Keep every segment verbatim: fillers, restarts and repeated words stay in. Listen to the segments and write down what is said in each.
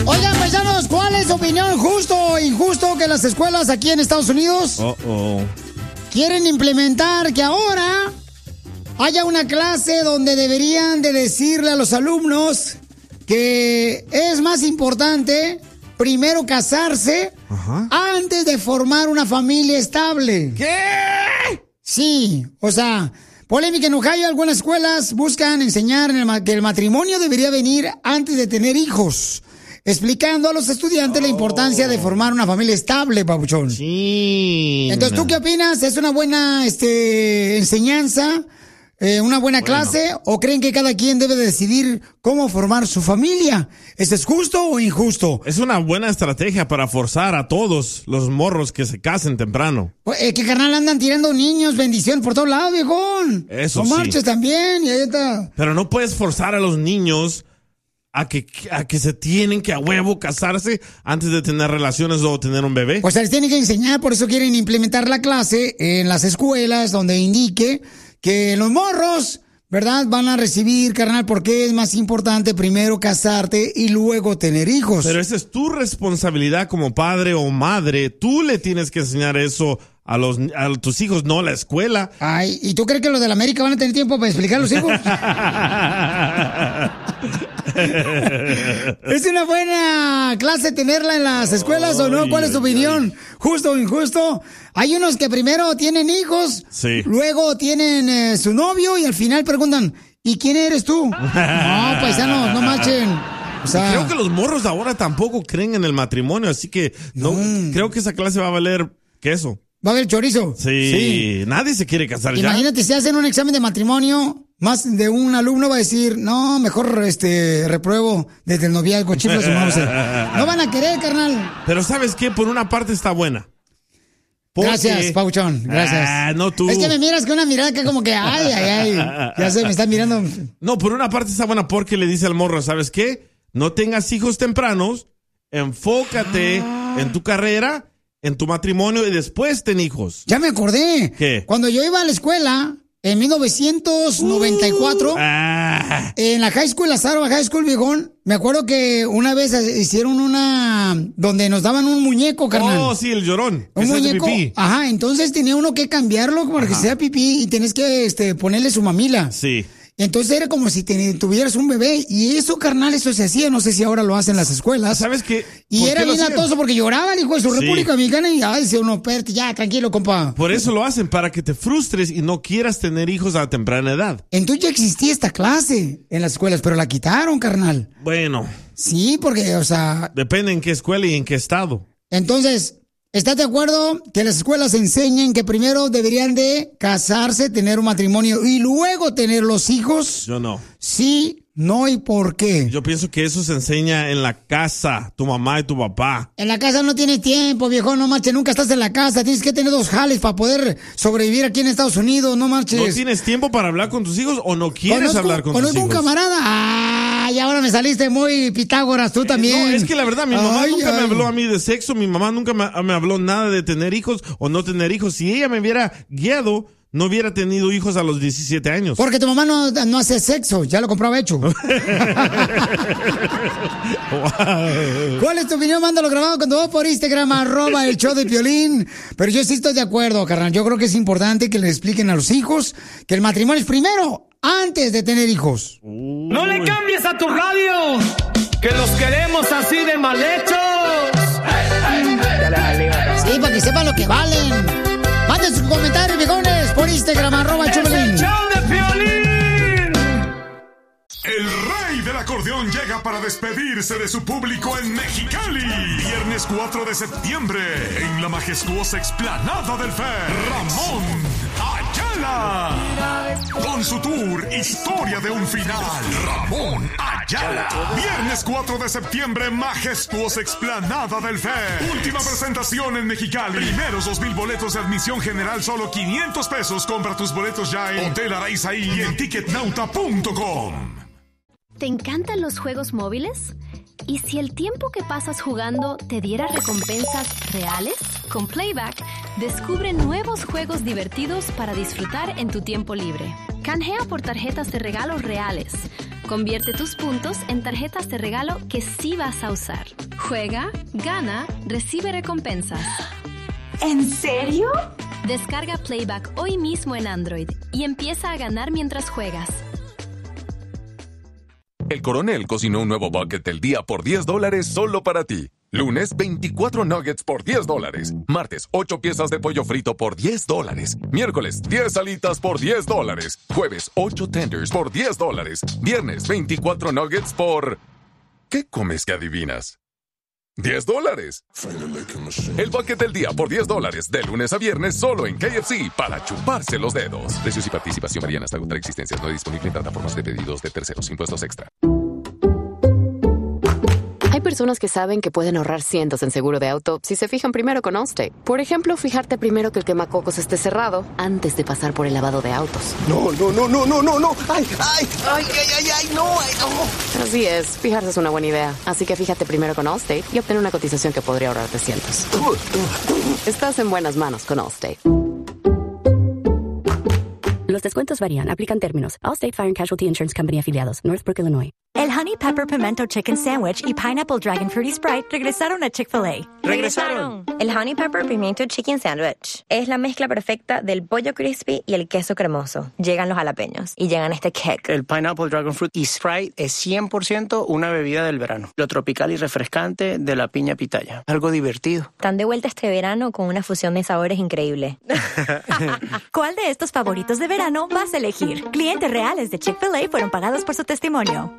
Oigan, paisanos, ¿cuál es su opinión? ¿Justo o injusto que las escuelas aquí en Estados Unidos oh, oh. quieren implementar que ahora haya una clase donde deberían de decirle a los alumnos que es más importante primero casarse Ajá. antes de formar una familia estable? ¿Qué? Sí, o sea, polémica en Ohio. Algunas escuelas buscan enseñar en el, que el matrimonio debería venir antes de tener hijos, explicando a los estudiantes oh. la importancia de formar una familia estable, papuchón. Sí. Entonces, ¿tú qué opinas? ¿Es una buena este, enseñanza, eh, una buena bueno. clase, o creen que cada quien debe decidir cómo formar su familia? ¿Eso es justo o injusto? Es una buena estrategia para forzar a todos los morros que se casen temprano. Pues, eh, que carnal andan tirando niños, bendición por todos lados, viejón. Eso no sí. marches también, y ahí está. Pero no puedes forzar a los niños a que, a que se tienen que a huevo casarse antes de tener relaciones o tener un bebé. Pues se les tiene que enseñar, por eso quieren implementar la clase en las escuelas donde indique que los morros, ¿verdad?, van a recibir, carnal, porque es más importante primero casarte y luego tener hijos. Pero esa es tu responsabilidad como padre o madre. Tú le tienes que enseñar eso a los a tus hijos, no a la escuela. Ay, ¿y tú crees que los de la América van a tener tiempo para explicar a los hijos? ¿Es una buena clase tenerla en las escuelas oh, o no? ¿Cuál es tu opinión? ¿Justo o injusto? Hay unos que primero tienen hijos, sí. luego tienen eh, su novio y al final preguntan, ¿y quién eres tú? No, paisanos, no marchen. O sea, creo que los morros de ahora tampoco creen en el matrimonio, así que no, no. creo que esa clase va a valer queso. ¿Va a haber chorizo? Sí, sí. Nadie se quiere casar Imagínate, ya. Imagínate, si hacen un examen de matrimonio, más de un alumno va a decir, no, mejor este repruebo desde el noviazgo, chiflas o mouse. No van a querer, carnal. Pero ¿sabes qué? Por una parte está buena. Porque... Gracias, Pauchón, gracias. Ah, no tú. Es que me miras con una mirada que como que, ay, ay, ay, ya sé, me están mirando. No, por una parte está buena porque le dice al morro, ¿sabes qué? No tengas hijos tempranos, enfócate ah. en tu carrera, en tu matrimonio y después ten hijos. Ya me acordé. ¿Qué? Cuando yo iba a la escuela, en mil novecientos noventa y cuatro, uh, ah. en la high school, la Sarva High School, viejón, me acuerdo que una vez hicieron una, donde nos daban un muñeco, carnal. Oh, sí, el llorón. Un muñeco. Pipí. Ajá, entonces tenía uno que cambiarlo para que sea pipí y tenés que este, ponerle su mamila. Sí. Entonces era como si te, tuvieras un bebé. Y eso, carnal, eso se hacía. No sé si ahora lo hacen las escuelas. ¿Sabes qué? Y era bien latoso porque lloraba el hijo de su sí. República Dominicana. Y ay, decía uno, espérate, ya, tranquilo, compa. Por eso lo hacen, para que te frustres y no quieras tener hijos a temprana edad. Entonces ya existía esta clase en las escuelas, pero la quitaron, carnal. Bueno. Sí, porque, o sea... Depende en qué escuela y en qué estado. Entonces... ¿Estás de acuerdo que las escuelas enseñen que primero deberían de casarse, tener un matrimonio y luego tener los hijos? Yo no. Sí, no y por qué. Yo pienso que eso se enseña en la casa, tu mamá y tu papá. En la casa no tienes tiempo, viejo, no marches, nunca estás en la casa. Tienes que tener dos jales para poder sobrevivir aquí en Estados Unidos, no marches. ¿No tienes tiempo para hablar con tus hijos o no quieres conozco, hablar con tus hijos? Conozco un camarada. Ah, y ahora me saliste muy Pitágoras, tú también. No, es que la verdad, mi mamá ay, nunca ay. me habló a mí de sexo, mi mamá nunca me, me habló nada de tener hijos o no tener hijos. Si ella me hubiera guiado, no hubiera tenido hijos a los diecisiete años. Porque tu mamá no, no hace sexo, ya lo compraba hecho. Wow. ¿Cuál es tu opinión? Mándalo grabado cuando vas por Instagram, arroba el show de Piolín. Pero yo sí estoy de acuerdo, carnal. Yo creo que es importante que le expliquen a los hijos que el matrimonio es primero, antes de tener hijos. Uh. No le cambies a tu radio, que los queremos así de mal hechos. Sí, para que sepan lo que valen. Manden sus comentarios, viejones, por Instagram, arroba Chomelín. El rey del acordeón llega para despedirse de su público en Mexicali. Viernes cuatro de septiembre, en la majestuosa explanada del F E R, Ramón Ayala. Con su tour Historia de un Final, Ramón Ayala. Viernes cuatro de septiembre, majestuosa explanada del F E R. Última presentación en Mexicali. Primeros dos mil boletos de admisión general, solo quinientos pesos. Compra tus boletos ya en Hotel Araizaí y en ticket nauta punto com. ¿Te encantan los juegos móviles? ¿Y si el tiempo que pasas jugando te diera recompensas reales? Con Playback, descubre nuevos juegos divertidos para disfrutar en tu tiempo libre. Canjea por tarjetas de regalos reales, Convierte tus puntos en tarjetas de regalo que sí vas a usar. Juega, gana, recibe recompensas. ¿En serio? Descarga Playback hoy mismo en Android y empieza a ganar mientras juegas. El Coronel cocinó un nuevo bucket del día por diez dólares solo para ti. Lunes, veinticuatro nuggets por diez dólares. Martes, ocho piezas de pollo frito por diez dólares. Miércoles, diez alitas por diez dólares. Jueves, ocho tenders por diez dólares. Viernes, veinticuatro nuggets por... ¿Qué comes que adivinas? diez dólares. El bucket del día por diez dólares. De lunes a viernes solo en K F C para chuparse los dedos. Precios y participación varían hasta agotar existencias. No disponible en plataformas de pedidos de terceros. Impuestos extra. Hay personas que saben que pueden ahorrar cientos en seguro de auto si se fijan primero con Allstate. Por ejemplo, fijarte primero que el quemacocos esté cerrado antes de pasar por el lavado de autos. No, no, no, no, no, no, no. Ay, ay, ay, ay, ay, ay, no, ay, no. Así es, fijarse es una buena idea. Así que fíjate primero con Allstate y obtén una cotización que podría ahorrarte cientos. Estás en buenas manos con Allstate. Los descuentos varían. Aplican términos. Allstate Fire and Casualty Insurance Company afiliados. Northbrook, Illinois. El Honey Pepper Pimento Chicken Sandwich y Pineapple Dragon Fruity Sprite regresaron a Chick-fil-A. ¡Regresaron! El Honey Pepper Pimiento Chicken Sandwich es la mezcla perfecta del pollo crispy y el queso cremoso. Llegan los jalapeños y llegan este kick. El Pineapple Dragon Fruit y Sprite es cien por ciento una bebida del verano. Lo tropical y refrescante de la piña pitaya. Algo divertido. Están de vuelta este verano con una fusión de sabores increíble. ¿Cuál de estos favoritos de verano vas a elegir? Clientes reales de Chick-fil-A fueron pagados por su testimonio.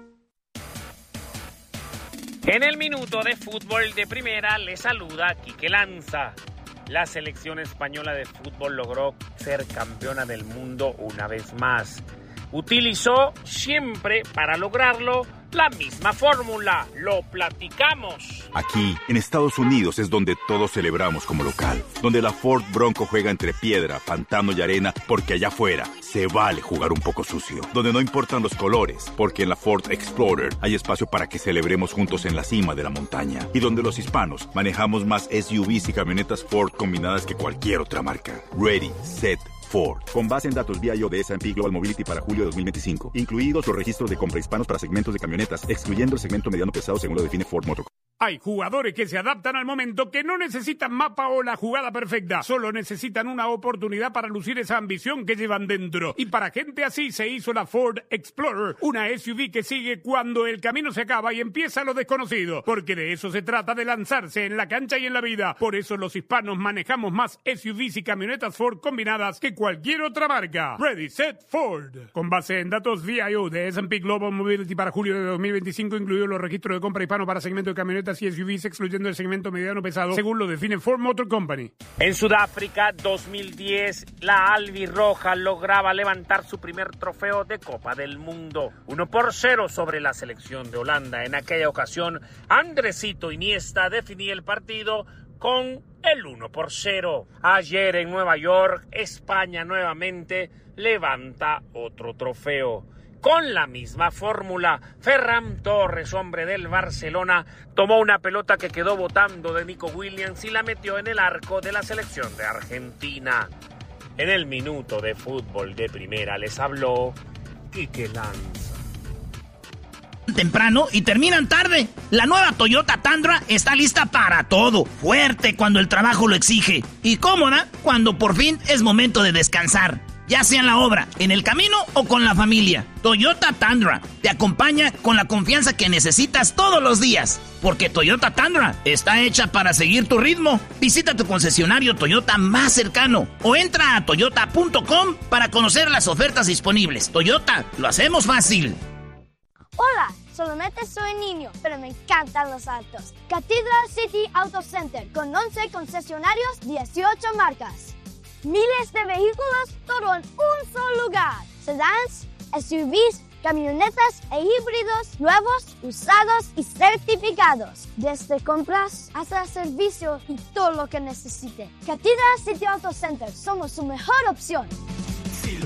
En el minuto de fútbol de primera le saluda Quique Lanza. La selección española de fútbol logró ser campeona del mundo una vez más. Utilizó siempre para lograrlo la misma fórmula. Lo platicamos. Aquí, en Estados Unidos, es donde todos celebramos como local. Donde la Ford Bronco juega entre piedra, pantano y arena, porque allá afuera se vale jugar un poco sucio. Donde no importan los colores, porque en la Ford Explorer hay espacio para que celebremos juntos en la cima de la montaña. Y donde los hispanos manejamos más S U Vs y camionetas Ford combinadas que cualquier otra marca. Ready, set, Ford. Con base en datos V I O de S and P Global Mobility para julio de dos mil veinticinco. Incluidos los registros de compra hispanos para segmentos de camionetas, excluyendo el segmento mediano pesado según lo define Ford Motor. Hay jugadores que se adaptan al momento, que no necesitan mapa o la jugada perfecta. Solo necesitan una oportunidad para lucir esa ambición que llevan dentro. Y para gente así se hizo la Ford Explorer, una S U V que sigue cuando el camino se acaba y empieza lo desconocido. Porque de eso se trata, de lanzarse en la cancha y en la vida. Por eso los hispanos manejamos más S U Vs y camionetas Ford combinadas que cualquier otra marca. Ready, set, Ford. Con base en datos V I O de S and P Global Mobility para julio de dos mil veinticinco, incluidos los registros de compra hispano para segmento de camionetas y S U Vs, excluyendo el segmento mediano pesado, según lo define Ford Motor Company. En Sudáfrica dos mil diez, la albirroja lograba levantar su primer trofeo de Copa del Mundo. uno por cero sobre la selección de Holanda. En aquella ocasión, Andresito Iniesta definía el partido con el uno por cero. Ayer en Nueva York, España nuevamente levanta otro trofeo. Con la misma fórmula, Ferran Torres, hombre del Barcelona, tomó una pelota que quedó botando de Nico Williams y la metió en el arco de la selección de Argentina. En el minuto de fútbol de primera les habló Quique Lanza. Temprano y terminan tarde. La nueva Toyota Tundra está lista para todo. Fuerte cuando el trabajo lo exige y cómoda cuando por fin es momento de descansar. Ya sea en la obra, en el camino o con la familia. Toyota Tundra te acompaña con la confianza que necesitas todos los días. Porque Toyota Tundra está hecha para seguir tu ritmo. Visita tu concesionario Toyota más cercano o entra a toyota punto com para conocer las ofertas disponibles. Toyota, lo hacemos fácil. Hola, solamente soy niño, pero me encantan los autos. Cathedral City Auto Center con once concesionarios, dieciocho marcas. Miles de vehículos, todo en un solo lugar. Sedans, S U Vs, camionetas e híbridos, nuevos, usados y certificados. Desde compras hasta servicio y todo lo que necesite. Cathedral City Auto Center, somos su mejor opción.